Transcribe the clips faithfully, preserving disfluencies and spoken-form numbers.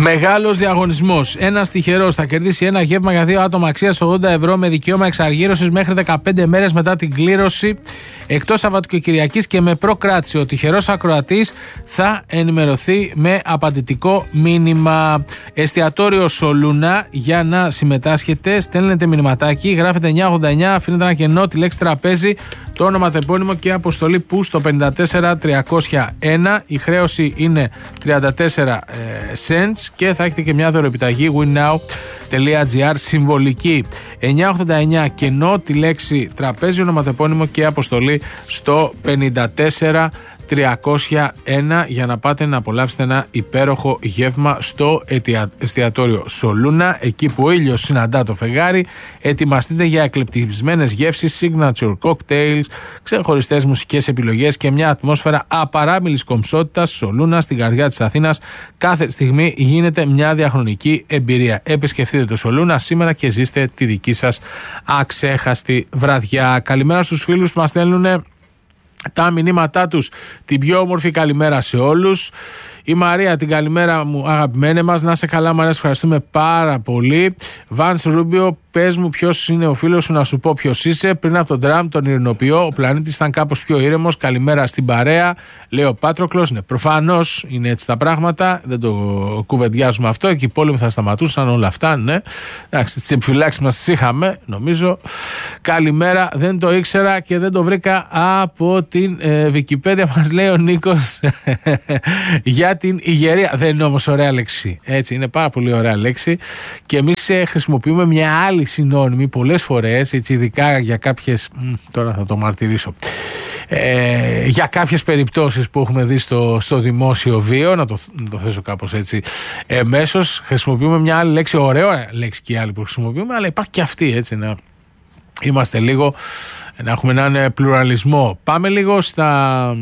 Μεγάλος διαγωνισμός. Ένας τυχερός θα κερδίσει ένα γεύμα για δύο άτομα αξίας ογδόντα ευρώ με δικαίωμα εξαργύρωσης μέχρι δεκαπέντε μέρες μετά την κλήρωση, εκτός Σαββατοκυριακής και με προκράτηση. Ο τυχερός ακροατής θα ενημερωθεί με απαντητικό μήνυμα. Εστιατόριο Σολούνα, για να συμμετάσχετε στέλνετε μηνυματάκι, γράφετε εννιά ογδόντα εννιά, αφήνετε ένα κενό, τη λέξη τραπέζι, το όνομα, τεπώνυμο και αποστολή που στο πενήντα τέσσερα τριακόσια ένα. Η χρέωση είναι τριάντα τέσσερα cents και θα έχετε και μια δωρεοεπιταγή winnow.gr συμβολική. Εννιά ογδόντα εννιά κενό, τη λέξη τραπέζι, ονοματεπώνυμο και αποστολή στο πενήντα τέσσερα τριακόσια ένα για να πάτε να απολαύσετε ένα υπέροχο γεύμα στο εστιατόριο Σολούνα, εκεί που ο ήλιος συναντά το φεγγάρι. Ετοιμαστείτε για εκλεπτισμένες γεύσεις, signature cocktails, ξεχωριστές μουσικές επιλογές και μια ατμόσφαιρα απαράμιλης κομψότητας. Σολούνα, στην καρδιά της Αθήνας, κάθε στιγμή γίνεται μια διαχρονική εμπειρία. Επισκεφτείτε το Σολούνα σήμερα και ζήστε τη δική σας αξέχαστη βραδιά. Καλημέρα στους φίλους που μας στέλνουν τα μηνύματά τους. Την πιο όμορφη καλημέρα σε όλους. Η Μαρία, την καλημέρα μου αγαπημένε μας. Να σε καλά Μαρία, ευχαριστούμε πάρα πολύ. Βάνς Ρούμπιο, πες μου ποιος είναι ο φίλος σου να σου πω ποιος είσαι. Πριν από τον τραμ τον ειρηνοποιώ, ο πλανήτης ήταν κάπως πιο ήρεμος. Καλημέρα στην παρέα, λέει ο Πάτροκλος. Ναι, προφανώς είναι έτσι τα πράγματα, δεν το κουβεντιάζουμε αυτό. Εκεί οι πόλεμοι θα σταματούσαν, όλα αυτά, ναι. Εντάξει, τις επιφυλάξεις μας τις είχαμε, νομίζω. Καλημέρα, δεν το ήξερα και δεν το βρήκα από την ε, Wikipedia, μας λέει ο Νίκος. Για την υγερία. Δεν είναι όμως ωραία λέξη. Έτσι, είναι πάρα πολύ ωραία λέξη. Και εμείς ε, χρησιμοποιούμε μια άλλη συνώνυμη πολλές φορές, έτσι, ειδικά για κάποιες. Μ, τώρα θα το μαρτυρήσω. Ε, για κάποιες περιπτώσεις που έχουμε δει στο, στο δημόσιο βίο, να το, να το θέσω κάπως έτσι εμέσως, χρησιμοποιούμε μια άλλη λέξη. Ωραία λέξη και η άλλη που χρησιμοποιούμε, αλλά υπάρχει και αυτή, έτσι, να είμαστε λίγο, να έχουμε έναν πλουραλισμό. Πάμε λίγο στα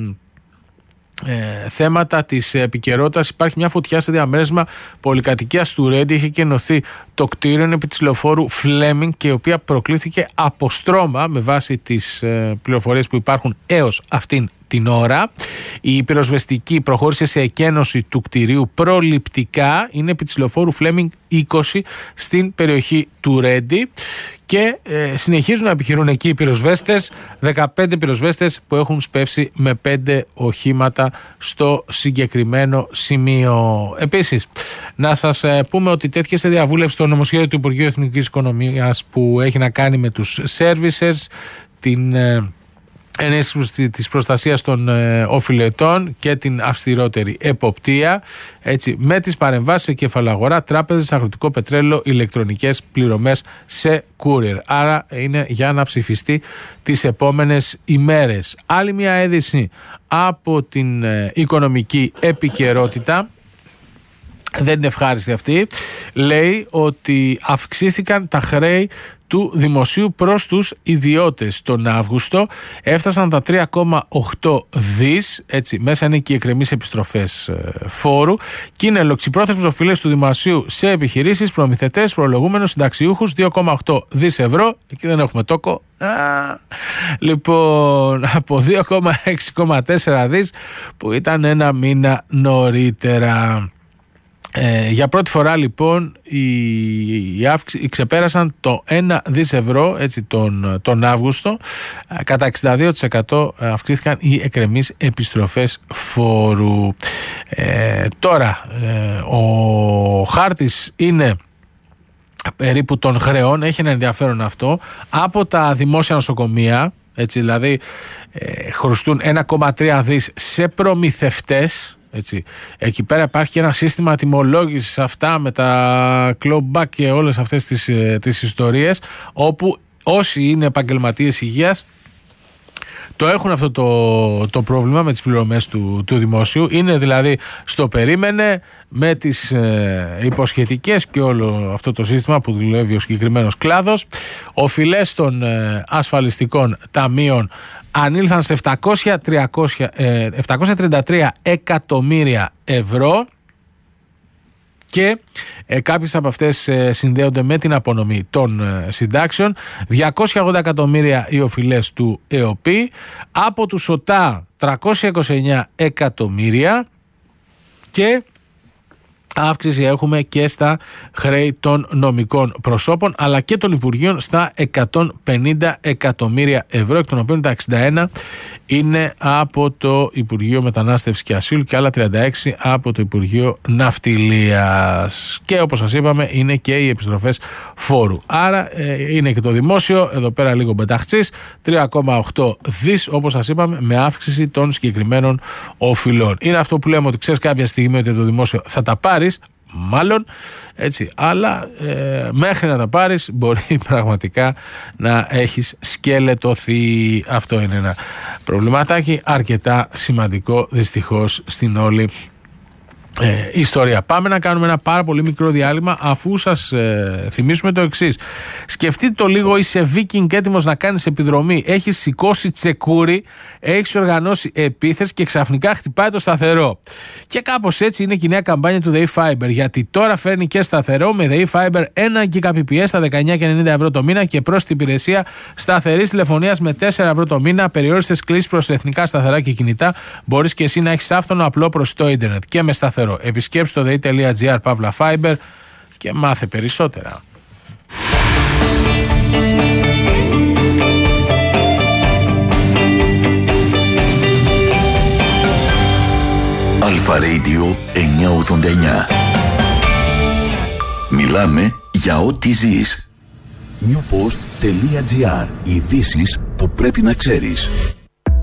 Ε, θέματα της επικαιρότητας. Υπάρχει μια φωτιά σε διαμέρισμα πολυκατοικίας του Ρέντι. Είχε κενωθεί το κτίριο επί της λεωφόρου Φλέμινγκ και η οποία προκλήθηκε από στρώμα με βάση τις ε, πληροφορίες που υπάρχουν έως αυτήν την ώρα. Η πυροσβεστική προχώρησε σε εκένωση του κτηρίου προληπτικά. Είναι επί της λεωφόρου Φλέμινγκ είκοσι στην περιοχή του Ρέντι και ε, συνεχίζουν να επιχειρούν εκεί οι πυροσβέστες, δεκαπέντε πυροσβέστες που έχουν σπεύσει με πέντε οχήματα στο συγκεκριμένο σημείο. Επίσης, να σας ε, πούμε ότι τέθηκε σε διαβούλευση το νομοσχέδιο του Υπουργείου Εθνικής Οικονομίας που έχει να κάνει με τους services, την ε, ενίσχυση της προστασίας των ε, οφειλετών και την αυστηρότερη εποπτεία, έτσι, με τις παρεμβάσεις σε κεφαλαγορά, τράπεζες, αγροτικό πετρέλαιο, ηλεκτρονικές πληρωμές σε courier. Άρα είναι για να ψηφιστεί τις επόμενες ημέρες. Άλλη μια είδηση από την ε, οικονομική επικαιρότητα. Δεν είναι ευχάριστη αυτή. Λέει ότι αυξήθηκαν τα χρέη του δημοσίου προς τους ιδιώτες τον Αύγουστο. Έφτασαν τα τρία κόμμα οκτώ δις, έτσι, μέσα είναι και οι εκκρεμείς επιστροφές φόρου και είναι λοξιπρόθεσμες οφειλές του δημοσίου σε επιχειρήσεις, προμηθευτές, προλογούμενους, συνταξιούχους, δύο κόμμα οκτώ δις ευρώ. Εκεί δεν έχουμε τόκο. Α, λοιπόν, από δύο κόμμα έξι τέσσερα δις που ήταν ένα μήνα νωρίτερα. Ε, για πρώτη φορά λοιπόν οι, οι, αύξη, οι ξεπέρασαν το ένα δις ευρώ, έτσι, τον, τον Αύγουστο. Ε, κατά εξήντα δύο τοις εκατό αυξήθηκαν οι εκκρεμείς επιστροφές φόρου. Ε, τώρα ε, ο χάρτης είναι περίπου των χρεών, έχει ένα ενδιαφέρον αυτό, από τα δημόσια νοσοκομεία, έτσι, δηλαδή ε, χρωστούν ένα κόμμα τρία δις σε προμηθευτές. Έτσι. Εκεί πέρα υπάρχει και ένα σύστημα τιμολόγησης, αυτά με τα clawback και όλες αυτές τις, τις ιστορίες, όπου όσοι είναι επαγγελματίες υγείας το έχουν αυτό το, το πρόβλημα με τις πληρωμές του, του δημόσιου. Είναι δηλαδή στο περίμενε με τις ε, υποσχετικές και όλο αυτό το σύστημα που δουλεύει ο συγκεκριμένος κλάδος. Οφειλές των ε, ασφαλιστικών ταμείων ανήλθαν σε επτακόσια τριάντα τρία εκατομμύρια ευρώ και ε, κάποιες από αυτές ε, συνδέονται με την απονομή των ε, συντάξεων. διακόσια ογδόντα εκατομμύρια οι οφειλές του ΕΟΠΗ, από τους ΟΤΑ τριακόσια είκοσι εννέα εκατομμύρια και αύξηση έχουμε και στα χρέη των νομικών προσώπων αλλά και των Υπουργείων στα εκατόν πενήντα εκατομμύρια ευρώ, εκ των οποίων τα εξήντα ένα είναι από το Υπουργείο Μετανάστευσης και Ασύλου και άλλα τριάντα έξι από το Υπουργείο Ναυτιλίας. Και όπως σας είπαμε είναι και οι επιστροφές φόρου. Άρα ε, είναι και το δημόσιο, εδώ πέρα λίγο μπεταχτσής, τρία κόμμα οκτώ δις όπως σας είπαμε, με αύξηση των συγκεκριμένων οφειλών. Είναι αυτό που λέμε ότι ξέρεις κάποια στιγμή ότι το δημόσιο θα τα πάρεις, μάλλον έτσι, αλλά ε, μέχρι να τα πάρεις μπορεί πραγματικά να έχεις σκελετωθεί. Αυτό είναι ένα προβληματάκι αρκετά σημαντικό δυστυχώς στην όλη Ε, ιστορία. Πάμε να κάνουμε ένα πάρα πολύ μικρό διάλειμμα, αφού σας ε, θυμίσουμε το εξής. Σκεφτείτε το λίγο, είσαι βίκινγκ έτοιμος να κάνεις επιδρομή, έχεις σηκώσει τσεκούρι, έχεις οργανώσει επίθεση και ξαφνικά χτυπάει το σταθερό. Και κάπως έτσι είναι και η νέα καμπάνια του The E-Fiber, γιατί τώρα φέρνει και σταθερό με The E-Fiber ένα Gbps στα δεκαεννιά και ενενήντα ευρώ το μήνα και προς την υπηρεσία σταθερής τηλεφωνίας με τέσσερα ευρώ το μήνα, περιόριστες κλήσεις προς εθνικά σταθερά και κινητά. Μπορείς και εσύ να έχεις άφθονο απλό προσιτό ίντερνετ και με σταθερό. Επισκέψτε το δε.gr παύλα Fiber και μάθε περισσότερα. Αλφα Radio εννιακόσια ογδόντα εννιά. Μιλάμε για ό,τι ζεις. newpost.gr. Ειδήσεις που πρέπει να ξέρεις.